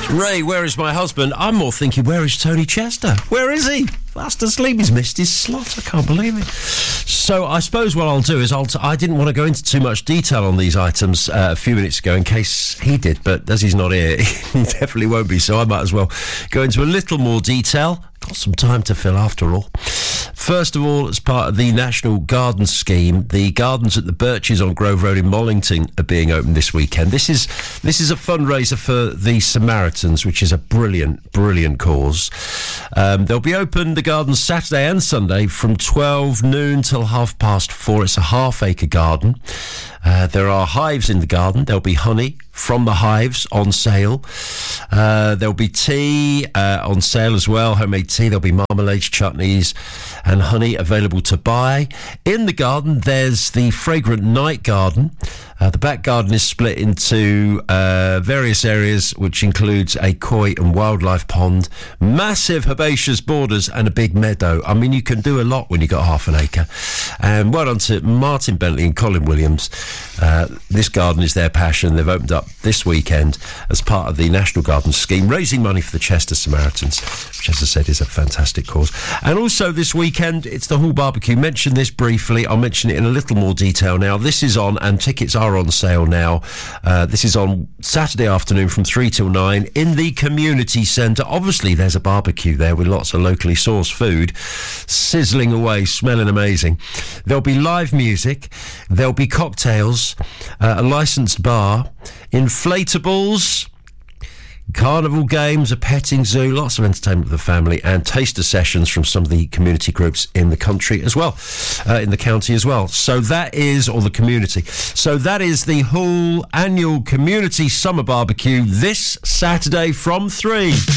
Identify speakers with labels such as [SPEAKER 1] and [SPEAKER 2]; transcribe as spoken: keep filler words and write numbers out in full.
[SPEAKER 1] Ray, where is my husband? I'm more thinking, where is Tony Chester? Where is he? Fast asleep. He's missed his slot. I can't believe it. So I suppose what I'll do is I'll t- I didn't want to go into too much detail on these items uh, a few minutes ago in case he did, but as he's not here, he definitely won't be, so I might as well go into a little more detail. Got some time to fill after all. First of all, as part of the National Garden Scheme, the gardens at the Birches on Grove Road in Mollington are being opened this weekend. This is this is a fundraiser for the Samaritans, which is a brilliant, brilliant cause. Um, they'll be open, the gardens, Saturday and Sunday from twelve noon till half past four. It's a half-acre garden. Uh, there are hives in the garden. There'll be honey from the hives on sale. Uh, there'll be tea uh, on sale as well, homemade tea. There'll be marmalades, chutneys and honey available to buy. In the garden, there's the Fragrant Night Garden. Uh, the back garden is split into uh, various areas, which includes a koi and wildlife pond, massive herbaceous borders and a big meadow. I mean, you can do a lot when you've got half an acre. And well done to Martin Bentley and Colin Williams. Uh, this garden is their passion. They've opened up this weekend as part of the National Garden Scheme, raising money for the Chester Samaritans, which, as I said, is a fantastic cause. And also this weekend, it's the Hall Barbecue. Mentioned this briefly. I'll mention it in a little more detail now. This is on, and tickets are on sale now. Uh, this is on Saturday afternoon from three till nine in the community centre. Obviously, there's a barbecue there with lots of locally sourced food, sizzling away, smelling amazing. There'll be live music. There'll be cocktails, uh, a licensed bar, inflatables, carnival games, a petting zoo, lots of entertainment for the family, and taster sessions from some of the community groups in the country as well, uh, in the county as well. So that is, or the community. So that is the Hull Annual Community Summer Barbecue this Saturday from three.